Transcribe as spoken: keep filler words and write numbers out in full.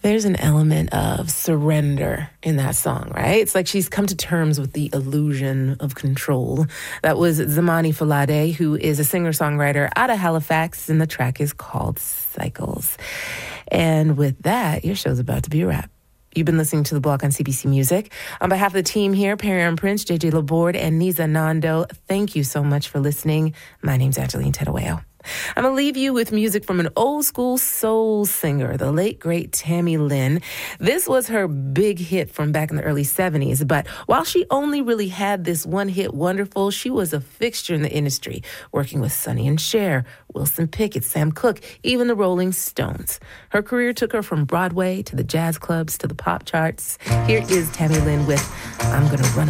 There's an element of surrender in that song, right? It's like she's come to terms with the illusion of control. That was Zamani Falade, who is a singer-songwriter out of Halifax, and the track is called Cycles. And with that, your show's about to be a wrap. You've been listening to The Block on C B C Music. On behalf of the team here, Perry Prince, J J Laborde, and Niza Nando, thank you so much for listening. My name's Angeline Tedaweo. I'm going to leave you with music from an old school soul singer, the late, great Tammy Lynn. This was her big hit from back in the early seventies, but while she only really had this one hit wonderful, she was a fixture in the industry, working with Sonny and Cher, Wilson Pickett, Sam Cooke, even the Rolling Stones. Her career took her from Broadway to the jazz clubs to the pop charts. Here is Tammy Lynn with I'm Gonna Run